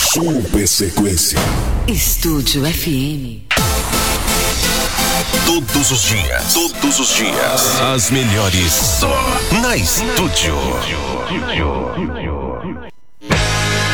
Super Sequência. Estúdio FM. Todos os dias, as melhores só na Estúdio.